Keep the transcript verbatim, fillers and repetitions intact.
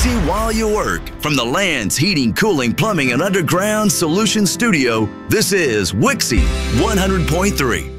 Wixie while you work. From the Land's Heating, Cooling, Plumbing, and Underground Solutions Studio, this is Wixie one hundred point three.